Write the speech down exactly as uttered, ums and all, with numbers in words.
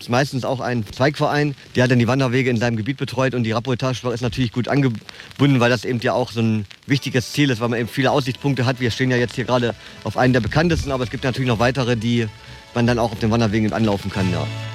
gibt es meistens auch einen Zweigverein, der dann die Wanderwege in seinem Gebiet betreut. Und die Rapportagewache ist natürlich gut angebunden, weil das eben ja auch so ein wichtiges Ziel ist, weil man eben viele Aussichtspunkte hat. Wir stehen ja jetzt hier gerade auf einem der bekanntesten, aber es gibt natürlich noch weitere, die man dann auch auf den Wanderwegen anlaufen kann. Ja.